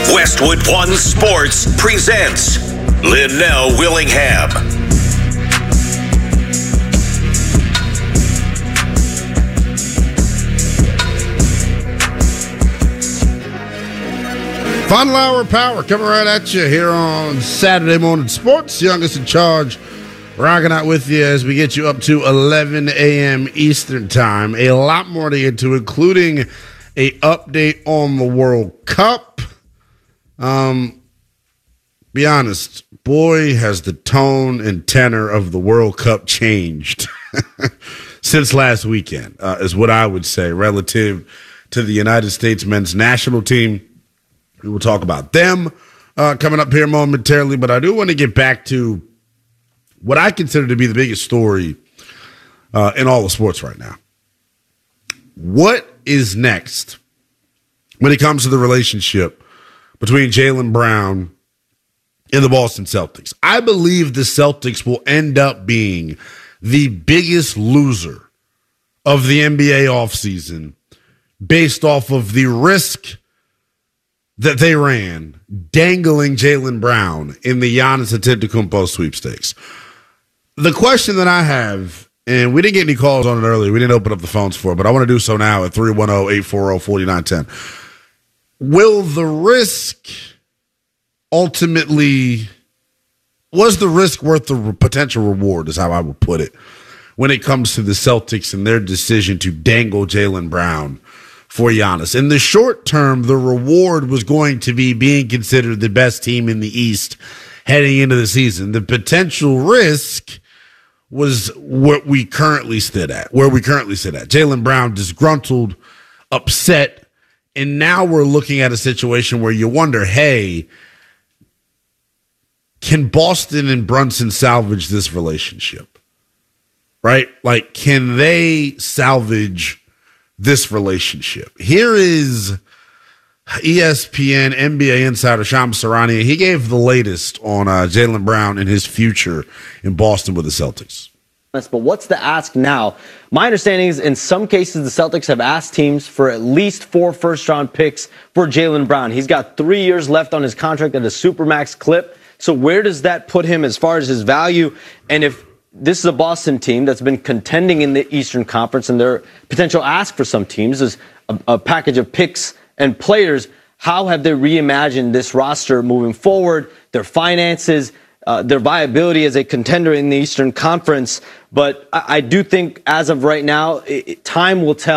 Westwood One Sports presents Linnell Willingham. Final hour of power coming right at you here on Saturday Morning Sports. Youngest in charge, rocking out with you as we get you up to 11 a.m. Eastern Time. A lot more to get to, including a update on the World Cup. Be honest, boy, has the tone and tenor of the World Cup changed since last weekend, is what I would say, relative to the United States men's national team. We will talk about them coming up here momentarily, but I do want to get back to what I consider to be the biggest story in all of sports right now. What is next when it comes to the relationship between Jaylen Brown and the Boston Celtics? I believe the Celtics will end up being the biggest loser of the NBA offseason based off of the risk that they ran dangling Jaylen Brown in the Giannis Antetokounmpo sweepstakes. The question that I have, and we didn't get any calls on it earlier, we didn't open up the phones for it, but I want to do so now at 310-840-4910. Will the risk ultimately, was the risk worth the potential reward, is how I would put it, when it comes to the Celtics and their decision to dangle Jaylen Brown for Giannis? In the short term, the reward was going to be being considered the best team in the East heading into the season. The potential risk was what we currently sit at, Jaylen Brown disgruntled, upset, and now we're looking at a situation where you wonder, hey, can Boston and Brunson salvage this relationship? Right? Like, can they salvage this relationship? Here is ESPN NBA insider Shams Charania. He gave the latest on Jaylen Brown and his future in Boston with the Celtics. But what's the ask now? My understanding is in some cases the Celtics have asked teams for at least 4 first-round picks for Jaylen Brown. He's got 3 years left on his contract at a supermax clip. So where does that put him as far as his value? And if this is a Boston team that's been contending in the Eastern Conference, and their potential ask for some teams is a package of picks and players, how have they reimagined this roster moving forward, their finances, their viability as a contender in the Eastern Conference? But I do think as of right now, time will tell.